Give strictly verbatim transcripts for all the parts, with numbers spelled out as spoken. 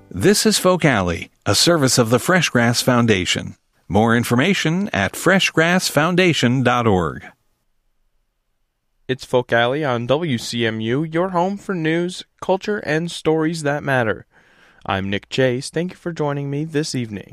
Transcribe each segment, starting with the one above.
This is Folk Alley, a service of the Freshgrass Foundation. More information at fresh grass foundation dot org. It's Folk Alley on W C M U, your home for news, culture, and stories that matter. I'm Nick Chase. Thank you for joining me this evening.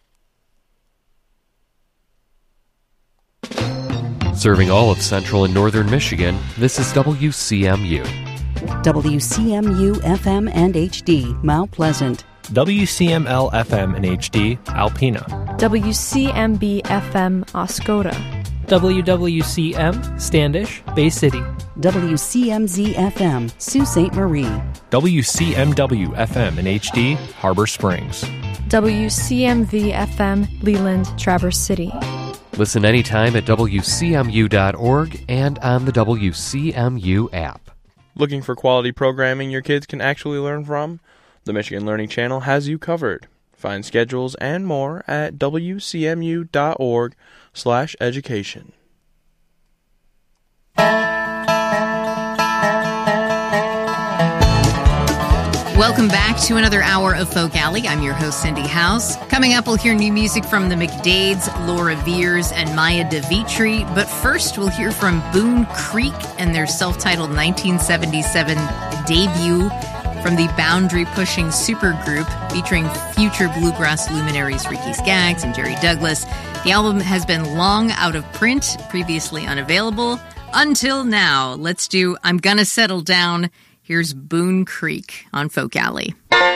Serving all of central and northern Michigan, this is W C M U. W C M U F M and H D, Mount Pleasant. W C M L F M and H D, Alpena. W C M B F M, Oscoda. W W C M, Standish, Bay City. W C M Z F M, Sault Ste. Marie. W C M W F M and H D, Harbor Springs. W C M V F M, Leland, Traverse City. Listen anytime at W C M U dot org and on the W C M U app. Looking for quality programming your kids can actually learn from? The Michigan Learning Channel has you covered. Find schedules and more at W C M U dot org slash education. Welcome back to another hour of Folk Alley. I'm your host, Cindy House. Coming up, we'll hear new music from the McDades, Laura Veers, and Maya DeVitri. But first, we'll hear from Boone Creek and their self-titled nineteen seventy-seven debut from the boundary-pushing supergroup featuring future bluegrass luminaries Ricky Skaggs and Jerry Douglas. The album has been long out of print, previously unavailable, until now. Let's do I'm Gonna Settle Down. Here's Boone Creek on Folk Alley.